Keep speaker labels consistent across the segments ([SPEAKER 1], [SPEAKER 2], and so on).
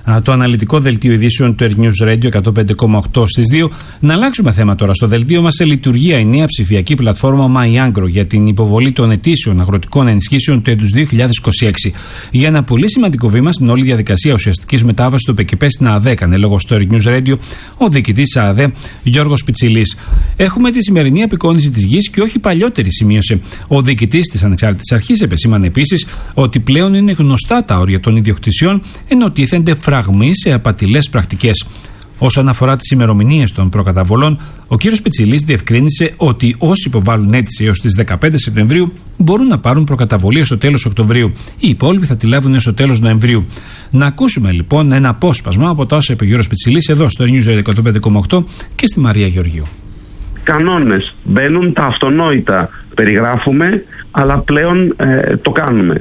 [SPEAKER 1] το αναλυτικό δελτίο ειδήσεων του Air News Radio 105,8 στις 2. Να αλλάξουμε θέμα τώρα. Στο δελτίο μας σε λειτουργία η νέα ψηφιακή πλατφόρμα MyAgro για την υποβολή των αιτήσεων αγροτικών ενισχύσεων του έτους 2026. Για ένα πολύ σημαντικό βήμα στην όλη διαδικασία ουσιαστικής μετάβασης του ΠΚΠ στην ΑΔΕ, έκανε λόγο στο Air News Radio ο διοικητής της ΑΔΕ Γιώργος Πιτσιλής. Έχουμε τη σημερινή απεικόνιση της γης και όχι παλιότερη, σημείωσε. Ο διοικητής της Ανεξάρτητης Αρχής επεσήμανε επίσης ότι πλέον είναι γνωστά τα όρια των ιδιοκτησιών, ενώ τίθενται φραγμοί σε απατηλές πρακτικές. Όσον αφορά τις ημερομηνίες των προκαταβολών, ο κ. Πιτσιλής διευκρίνησε ότι όσοι υποβάλλουν αίτηση έως τις 15 Σεπτεμβρίου μπορούν να πάρουν προκαταβολή έως το τέλος Οκτωβρίου. Οι υπόλοιποι θα τη λάβουν έως το τέλος Νοεμβρίου. Να ακούσουμε λοιπόν ένα απόσπασμα από τα όσα είπε ο κ. Πιτσιλής εδώ στο News 105,8 και στη Μαρία Γεωργίου.
[SPEAKER 2] Κανόνες μπαίνουν, τα αυτονόητα περιγράφουμε, αλλά πλέον το κάνουμε.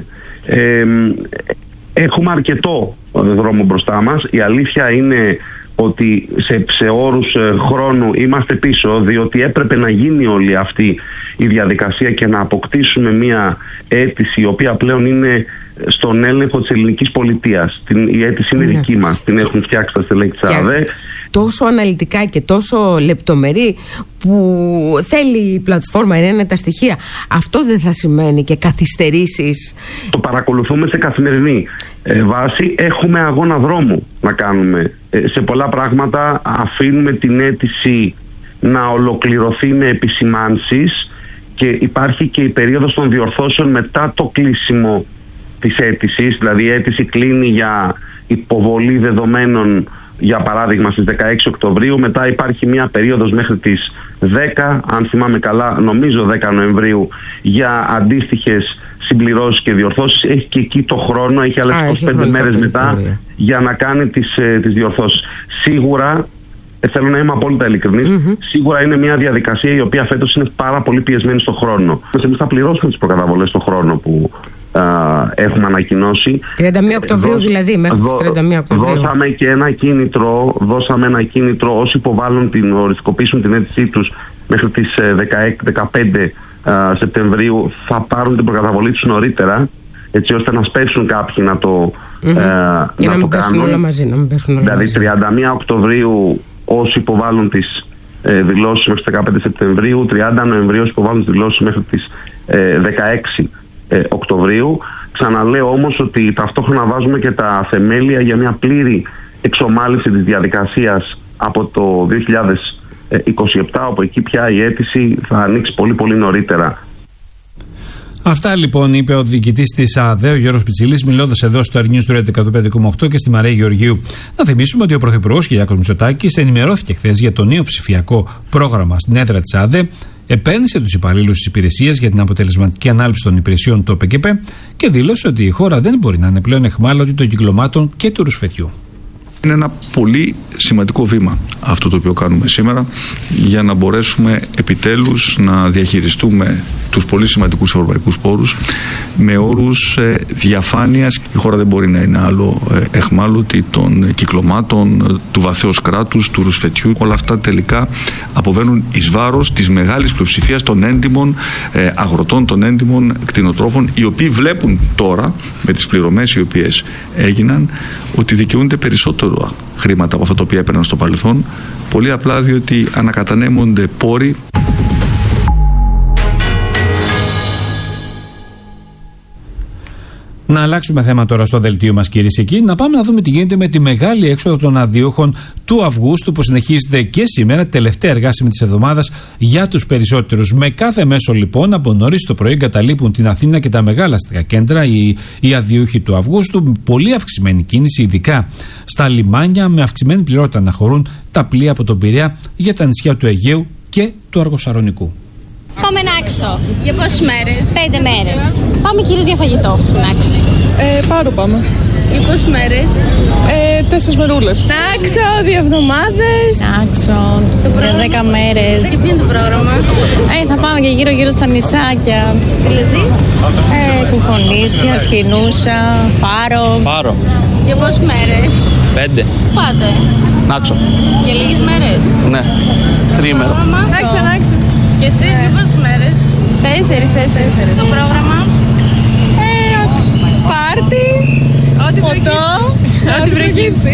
[SPEAKER 2] Έχουμε αρκετό δρόμο μπροστά μας. Η αλήθεια είναι ότι σε όρους χρόνου είμαστε πίσω, διότι έπρεπε να γίνει όλη αυτή η διαδικασία και να αποκτήσουμε μια αίτηση η οποία πλέον είναι στον έλεγχο της ελληνικής πολιτείας. Η αίτηση είναι δική μας, την έχουν φτιάξει τα στελέχη της ΑΔΕ.
[SPEAKER 3] Τόσο αναλυτικά και τόσο λεπτομερή που θέλει η πλατφόρμα, είναι τα στοιχεία. Αυτό δεν θα σημαίνει και καθυστερήσεις?
[SPEAKER 2] Το παρακολουθούμε σε καθημερινή βάση. Έχουμε αγώνα δρόμου να κάνουμε. Σε πολλά πράγματα αφήνουμε την αίτηση να ολοκληρωθεί με επισημάνσεις και υπάρχει και η περίοδος των διορθώσεων μετά το κλείσιμο της αίτησης. Δηλαδή η αίτηση κλείνει για υποβολή δεδομένων, για παράδειγμα στις 16 Οκτωβρίου, μετά υπάρχει μια περίοδος μέχρι τις 10, αν θυμάμαι καλά, νομίζω 10 Νοεμβρίου, για αντίστοιχες συμπληρώσεις και διορθώσεις. Έχει και εκεί το χρόνο, έχει άλλες 25 μέρες μετά για να κάνει τις διορθώσεις. Σίγουρα, θέλω να είμαι απόλυτα ειλικρινής, σίγουρα είναι μια διαδικασία η οποία φέτος είναι πάρα πολύ πιεσμένη στον χρόνο. Εμείς θα πληρώσουμε τις προκαταβολές στον χρόνο που έχουμε ανακοινώσει.
[SPEAKER 3] 31 Οκτωβρίου δηλαδή, μέχρι τις 31 Οκτωβρίου.
[SPEAKER 2] Δώσαμε ένα κίνητρο όσοι υποβάλλουν οριστικοποιήσουν την αίτησή τους μέχρι τις 15 Σεπτεμβρίου θα πάρουν την προκαταβολή τους νωρίτερα, έτσι ώστε να σπέσουν κάποιοι να το κάνουν.
[SPEAKER 3] Όλα μαζί, να μην πέσουν όλα
[SPEAKER 2] δηλαδή
[SPEAKER 3] μαζί.
[SPEAKER 2] 31 Οκτωβρίου όσοι υποβάλλουν τις δηλώσεις μέχρι τις 15 Σεπτεμβρίου, 30 Νοεμβρίου όσοι υποβάλλουν τις δηλώσεις μέχρι τις 16 Οκτωβρίου. Ξαναλέω όμως ότι ταυτόχρονα βάζουμε και τα θεμέλια για μια πλήρη εξομάλυνση της διαδικασίας από το 2027, όπου εκεί πια η αίτηση θα ανοίξει πολύ πολύ νωρίτερα.
[SPEAKER 1] Αυτά λοιπόν είπε ο διοικητής της ΑΔΕ, ο Γιώργος Πιτσιλής, μιλώντας εδώ στο Air News 105,8 και στη Μαρία Γεωργίου. Να θυμίσουμε ότι ο Πρωθυπουργός Κυριάκος Μητσοτάκης ενημερώθηκε χθες για το νέο ψηφιακό πρόγραμμα στην έδρα της ΑΔΕ, επένδυσε τους υπαλλήλους της υπηρεσίας για την αποτελεσματική ανάληψη των υπηρεσιών του ΠΚΠ και δήλωσε ότι η χώρα δεν μπορεί να είναι πλέον αιχμάλωτη των κυκλωμάτων και του ρουσφετιού.
[SPEAKER 4] Είναι ένα πολύ σημαντικό βήμα αυτό το οποίο κάνουμε σήμερα για να μπορέσουμε επιτέλους να διαχειριστούμε τους πολύ σημαντικούς ευρωπαϊκούς πόρους με όρους διαφάνειας. Η χώρα δεν μπορεί να είναι άλλο εχμάλωτη των κυκλωμάτων, του βαθέως κράτους, του ρουσφετιού. Όλα αυτά τελικά αποβαίνουν εις βάρος της μεγάλης πλειοψηφίας των έντιμων αγροτών, των έντιμων κτηνοτρόφων, οι οποίοι βλέπουν τώρα με τις πληρωμές οι οποίες έγιναν ότι δικαιούνται περισσότερο χρήματα από αυτά τα οποία έπαιρναν στο παρελθόν, πολύ απλά διότι ανακατανέμονται πόροι.
[SPEAKER 1] Να αλλάξουμε θέμα τώρα στο δελτίο μας, κυρίες και κύριοι. Να πάμε να δούμε τι γίνεται με τη μεγάλη έξοδο των αδειούχων του Αυγούστου που συνεχίζεται και σήμερα, τελευταία εργάσιμη της εβδομάδας για τους περισσότερους. Με κάθε μέσο λοιπόν από νωρίς το πρωί εγκαταλείπουν την Αθήνα και τα μεγάλα αστικά κέντρα οι αδειούχοι του Αυγούστου. Πολύ αυξημένη κίνηση, ειδικά στα λιμάνια, με αυξημένη πληρότητα να χωρούν τα πλοία από τον Πειραιά για τα νησιά του Αιγαίου και του Αργοσαρονικού.
[SPEAKER 5] Πάμε Νάξο. Για πόσες μέρες? 5 μέρες. Πάμε κυρίως για φαγητό στην Νάξο.
[SPEAKER 6] Πάρο πάμε.
[SPEAKER 5] Για πόσες μέρες?
[SPEAKER 6] 4 μερούλες.
[SPEAKER 5] Νάξο, 2 εβδομάδες.
[SPEAKER 7] Νάξο, για 10 μέρες.
[SPEAKER 5] Και ποιο είναι το πρόγραμμα?
[SPEAKER 7] Θα πάμε και γύρω στα νησάκια.
[SPEAKER 5] Δηλαδή?
[SPEAKER 7] Κουφονήσια, Σχοινούσα, Πάρο.
[SPEAKER 5] Για πόσες μέρες?
[SPEAKER 8] 5.
[SPEAKER 5] Πάτε?
[SPEAKER 8] Νάξο.
[SPEAKER 5] Για λίγες μέρες?
[SPEAKER 8] Ναι. Τρίμερο.
[SPEAKER 5] Νάξο. Και εσείς για πόσες μέρες? 4. Το πρόγραμμα?
[SPEAKER 6] Πάρτι, ποτό, ό,τι προκύψει.